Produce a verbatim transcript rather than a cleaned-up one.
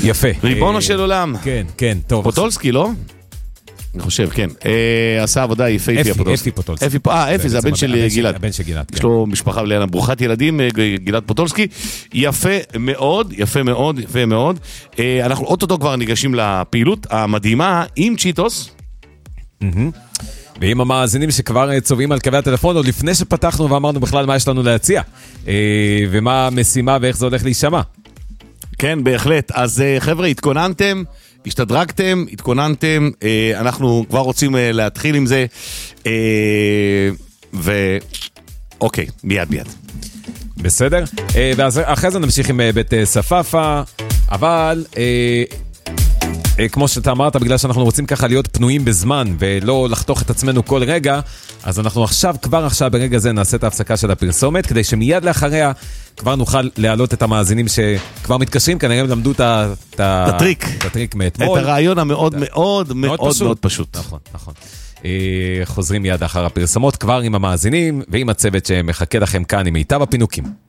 יפה. ריבונו של עולם. כן, כן, טוב. פוטולסקי, לא? אני חושב, כן. עשה עבודה יפהפי הפוטולסקי. אפי פוטולסקי. אה, אפי, זה הבן של גלעד. הבן של גלעד, כן. יש לו משפחה ולענה ברוכת ילדים, גלעד פוטולסקי. יפה מאוד, יפה מאוד, יפה מאוד. אנחנו אוטוטו כבר ניגשים לפעילות המדהימה עם צ'יטוס. ועם המאזינים שכבר צובעים על קווי הטלפון, עוד לפני שפתחנו ואמרנו בכלל מה יש לנו להציע, ומה המשימה ואיך זה הולך להישמע. כן, בהחלט. אז חבר'ה, התכוננתם, השתדרגתם, התכוננתם, אנחנו כבר רוצים להתחיל עם זה, ואוקיי, מיד מיד. בסדר? ואחרי זה נמשיך עם בית ספאפה, אבל כמו שאתה אמרת, בגלל שאנחנו רוצים ככה להיות פנויים בזמן ולא לחתוך את עצמנו כל רגע, אז אנחנו עכשיו, כבר עכשיו ברגע זה נעשה את ההפסקה של הפרסומת, כדי שמיד לאחריה כבר נוכל להעלות את המאזינים שכבר מתקשרים, כנראה הם למדו את הטריק, את הטריק מאתמול. את הרעיון המאוד מאוד מאוד מאוד פשוט. נכון, נכון. חוזרים מיד אחר הפרסומות, כבר עם המאזינים ועם הצוות שמחכה לכם כאן עם מיטב הפינוקים.